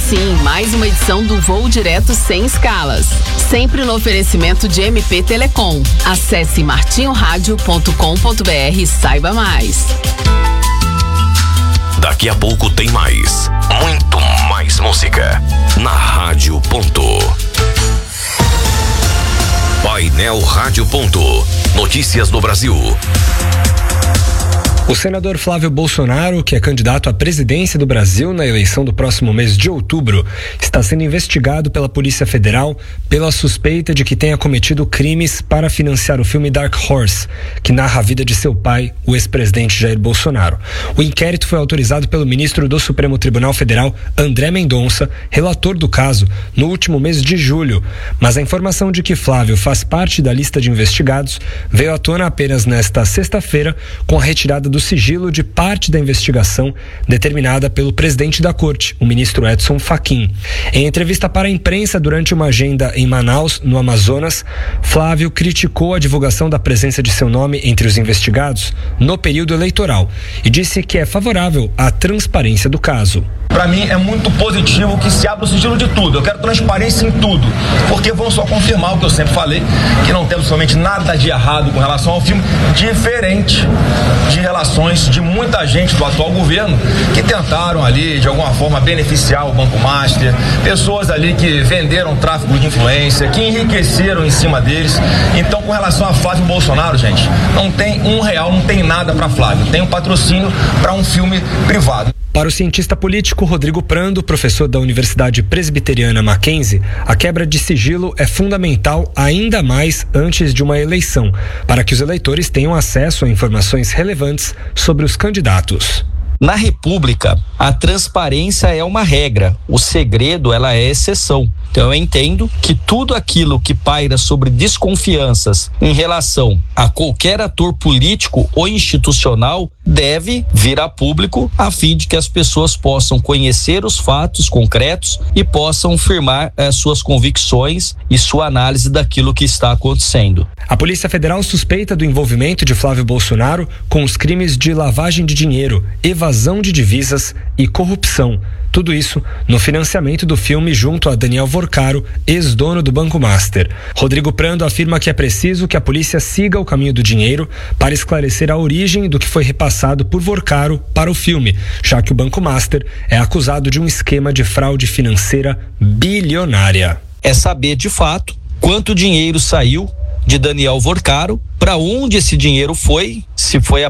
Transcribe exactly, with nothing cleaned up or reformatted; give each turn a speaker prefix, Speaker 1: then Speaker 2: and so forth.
Speaker 1: sim, mais uma edição do Voo Direto sem escalas. Sempre no oferecimento de M P Telecom. Acesse martinho rádio ponto com ponto br e saiba mais.
Speaker 2: Daqui a pouco tem mais, muito mais música na Rádio Ponto. Painel Rádio Ponto. Notícias do Brasil.
Speaker 3: O senador Flávio Bolsonaro, que é candidato à presidência do Brasil na eleição do próximo mês de outubro, está sendo investigado pela Polícia Federal pela suspeita de que tenha cometido crimes para financiar o filme Dark Horse, que narra a vida de seu pai, o ex-presidente Jair Bolsonaro. O inquérito foi autorizado pelo ministro do Supremo Tribunal Federal, André Mendonça, relator do caso, no último mês de julho. Mas a informação de que Flávio faz parte da lista de investigados veio à tona apenas nesta sexta-feira, com a retirada do sigilo de parte da investigação determinada pelo presidente da corte, o ministro Edson Fachin. Em entrevista para a imprensa durante uma agenda em Manaus, no Amazonas, Flávio criticou a divulgação da presença de seu nome entre os investigados no período eleitoral e disse que é favorável à transparência do caso.
Speaker 4: Para mim é muito positivo que se abra o sigilo de tudo. Eu quero transparência em tudo, porque vamos só confirmar o que eu sempre falei, que não temos somente nada de errado com relação ao filme, diferente de relações de muita gente do atual governo que tentaram ali de alguma forma beneficiar o Banco Master, pessoas ali que venderam tráfico de influência, que enriqueceram em cima deles. Então, com relação a Flávio Bolsonaro, gente, não tem um real, não tem nada para Flávio, tem um patrocínio para um filme privado.
Speaker 3: Para o cientista político Rodrigo Prando, professor da Universidade Presbiteriana Mackenzie, a quebra de sigilo é fundamental ainda mais antes de uma eleição, para que os eleitores tenham acesso a informações relevantes sobre os candidatos.
Speaker 5: Na República, a transparência é uma regra, o segredo ela é exceção. Então eu entendo que tudo aquilo que paira sobre desconfianças em relação a qualquer ator político ou institucional deve vir a público a fim de que as pessoas possam conhecer os fatos concretos e possam firmar eh, suas convicções e sua análise daquilo que está acontecendo.
Speaker 3: A Polícia Federal suspeita do envolvimento de Flávio Bolsonaro com os crimes de lavagem de dinheiro, evasão de divisas e corrupção. Tudo isso no financiamento do filme junto a Daniel Vorcaro, ex-dono do Banco Master. Rodrigo Prando afirma que é preciso que a polícia siga o caminho do dinheiro para esclarecer a origem do que foi repassado por Vorcaro para o filme, já que o Banco Master é acusado de um esquema de fraude financeira bilionária.
Speaker 5: É saber de fato quanto dinheiro saiu de Daniel Vorcaro, para onde esse dinheiro foi, se foi